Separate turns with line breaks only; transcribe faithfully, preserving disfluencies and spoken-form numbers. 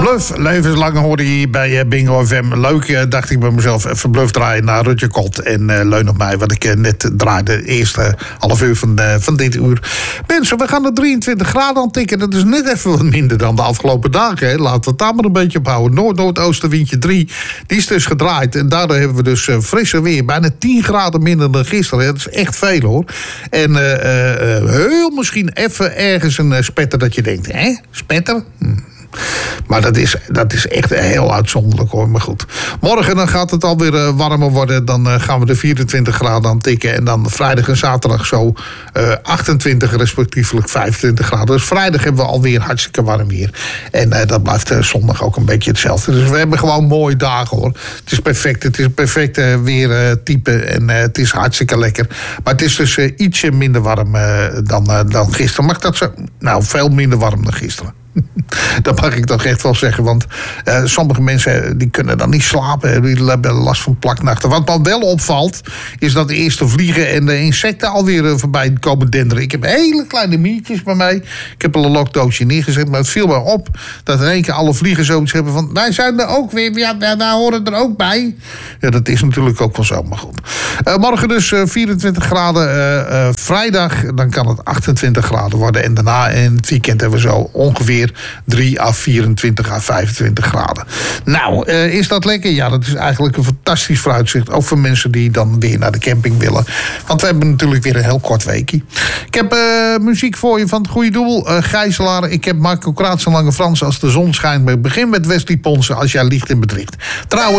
Bluff, levenslang hoorde je hier bij uh, Bingo F M. Leuk, uh, dacht ik bij mezelf, even Bluff draaien naar Rutje Kot en uh, Leun op mij, wat ik uh, net draaide, de eerste half uur van, uh, van dit uur. Mensen, we gaan de drieëntwintig graden aan tikken. Dat is net even wat minder dan de afgelopen dagen. Hè. Laten we het daar maar een beetje op houden. Noord-Noordoostenwindje drie, die is dus gedraaid. En daardoor hebben we dus uh, frisser weer. Bijna tien graden minder dan gisteren. Hè. Dat is echt veel, hoor. En uh, uh, heel misschien even ergens een uh, spetter dat je denkt, hè, spetter? Hm. Maar dat is, dat is echt heel uitzonderlijk, hoor. Maar goed. Morgen dan gaat het alweer uh, warmer worden. Dan uh, gaan we de vierentwintig graden aan tikken. En dan vrijdag en zaterdag zo uh, achtentwintig, respectievelijk vijfentwintig graden. Dus vrijdag hebben we alweer hartstikke warm weer. En uh, dat blijft uh, zondag ook een beetje hetzelfde. Dus we hebben gewoon mooie dagen, hoor. Het is perfect. Het is een perfecte weertype. Uh, en uh, het is hartstikke lekker. Maar het is dus uh, ietsje minder warm uh, dan, uh, dan gisteren. Mag dat zo? Nou, veel minder warm dan gisteren. Dat mag ik toch echt wel zeggen. Want uh, sommige mensen die kunnen dan niet slapen. Die hebben last van plaknachten. Wat dan wel opvalt, is dat de eerste vliegen en de insecten alweer uh, voorbij komen denderen. Ik heb hele kleine miertjes bij mij. Ik heb al een lokdoosje neergezet. Maar het viel me op dat in één keer alle vliegen zoiets hebben van, wij zijn er ook weer. Ja, wij, wij horen er ook bij. Ja, dat is natuurlijk ook wel zo. Maar goed. Uh, morgen dus uh, vierentwintig graden. Uh, uh, vrijdag dan kan het achtentwintig graden worden. En daarna in het weekend hebben we zo ongeveer drie à vierentwintig à vijfentwintig graden. Nou, uh, is dat lekker? Ja, dat is eigenlijk een fantastisch vooruitzicht. Ook voor mensen die dan weer naar de camping willen. Want we hebben natuurlijk weer een heel kort weekje. Ik heb uh, muziek voor je van het goede doel. Uh, Gijzelaar. Ik heb Marco Kraats en Lange Frans. Als de zon schijnt. Maar ik begin met Wesley Ponsen. Als jij liegt en bedriegt. Trouwens.